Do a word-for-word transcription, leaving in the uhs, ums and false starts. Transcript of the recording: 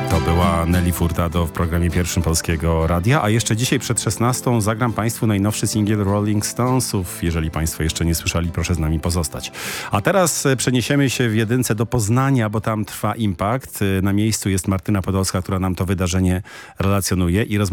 To była Nelly Furtado w programie pierwszym Polskiego Radia, a jeszcze dzisiaj przed szesnastą zagram Państwu najnowszy singiel Rolling Stonesów. Jeżeli Państwo jeszcze nie słyszeli, proszę z nami pozostać. A teraz przeniesiemy się w jedynce do Poznania, bo tam trwa Impact. Na miejscu jest Martyna Podolska, która nam to wydarzenie relacjonuje i rozmawiamy